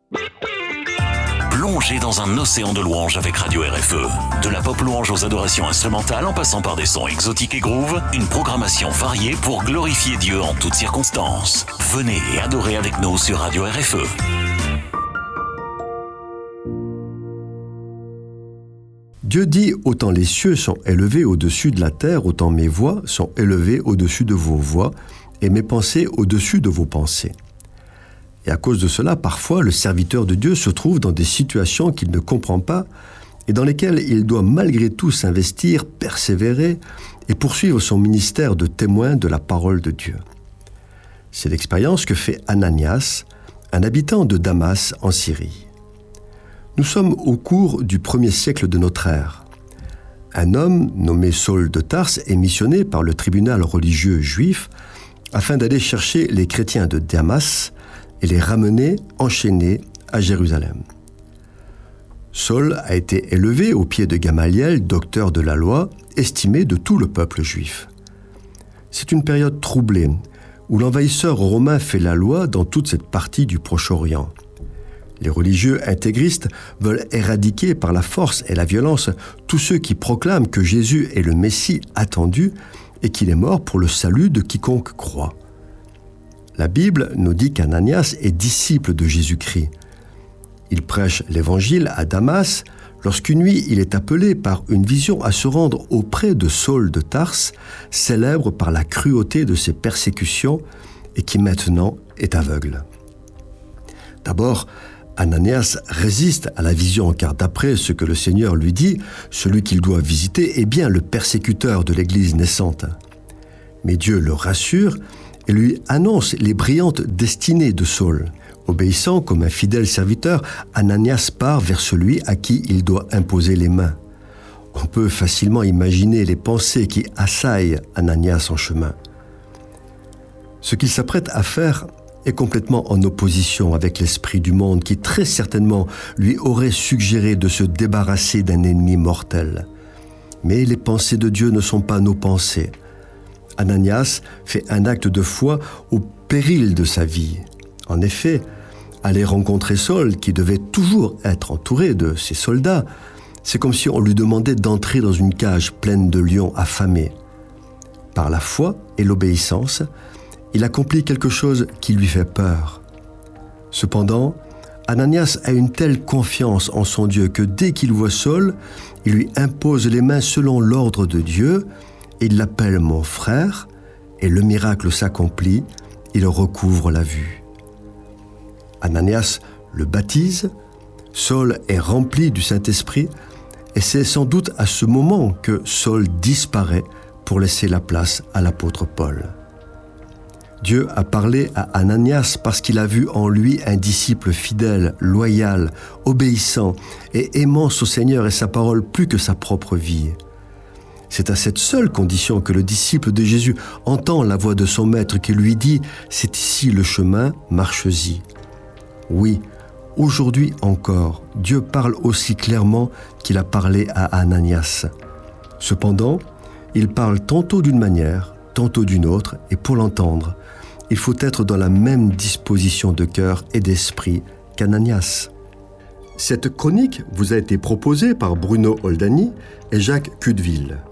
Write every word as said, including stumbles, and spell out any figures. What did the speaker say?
Plongez dans un océan de louanges avec Radio R F E. De la pop louange aux adorations instrumentales en passant par des sons exotiques et groove, une programmation variée pour glorifier Dieu en toutes circonstances. Venez et adorez avec nous sur Radio R F E. Dieu dit « Autant les cieux sont élevés au-dessus de la terre, autant mes voix sont élevées au-dessus de vos voix et mes pensées au-dessus de vos pensées. » Et à cause de cela, parfois, le serviteur de Dieu se trouve dans des situations qu'il ne comprend pas et dans lesquelles il doit malgré tout s'investir, persévérer et poursuivre son ministère de témoin de la parole de Dieu. C'est l'expérience que fait Ananias, un habitant de Damas en Syrie. Nous sommes au cours du premier siècle de notre ère. Un homme nommé Saul de Tarse est missionné par le tribunal religieux juif afin d'aller chercher les chrétiens de Damas et les ramener enchaînés à Jérusalem. Saul a été élevé au pied de Gamaliel, docteur de la loi, estimé de tout le peuple juif. C'est une période troublée où l'envahisseur romain fait la loi dans toute cette partie du Proche-Orient. Les religieux intégristes veulent éradiquer par la force et la violence tous ceux qui proclament que Jésus est le Messie attendu et qu'il est mort pour le salut de quiconque croit. La Bible nous dit qu'Ananias est disciple de Jésus-Christ. Il prêche l'Évangile à Damas lorsqu'une nuit il est appelé par une vision à se rendre auprès de Saul de Tarse, célèbre par la cruauté de ses persécutions et qui maintenant est aveugle. D'abord, Ananias résiste à la vision car d'après ce que le Seigneur lui dit, celui qu'il doit visiter est bien le persécuteur de l'Église naissante. Mais Dieu le rassure et lui annonce les brillantes destinées de Saul. Obéissant comme un fidèle serviteur, Ananias part vers celui à qui il doit imposer les mains. On peut facilement imaginer les pensées qui assaillent Ananias en chemin. Ce qu'il s'apprête à faire est complètement en opposition avec l'esprit du monde qui très certainement lui aurait suggéré de se débarrasser d'un ennemi mortel. Mais les pensées de Dieu ne sont pas nos pensées. Ananias fait un acte de foi au péril de sa vie. En effet, aller rencontrer Saul, qui devait toujours être entouré de ses soldats, c'est comme si on lui demandait d'entrer dans une cage pleine de lions affamés. Par la foi et l'obéissance, il accomplit quelque chose qui lui fait peur. Cependant, Ananias a une telle confiance en son Dieu que dès qu'il voit Saul, il lui impose les mains selon l'ordre de Dieu, il l'appelle « mon frère » et le miracle s'accomplit, il recouvre la vue. Ananias le baptise, Saul est rempli du Saint-Esprit et c'est sans doute à ce moment que Saul disparaît pour laisser la place à l'apôtre Paul. Dieu a parlé à Ananias parce qu'il a vu en lui un disciple fidèle, loyal, obéissant et aimant son Seigneur et sa parole plus que sa propre vie. C'est à cette seule condition que le disciple de Jésus entend la voix de son maître qui lui dit « C'est ici le chemin, marche-y ». Oui, aujourd'hui encore, Dieu parle aussi clairement qu'il a parlé à Ananias. Cependant, il parle tantôt d'une manière, tantôt d'une autre, et pour l'entendre, il faut être dans la même disposition de cœur et d'esprit qu'Ananias. Cette chronique vous a été proposée par Bruno Oldani et Jacques Cudeville.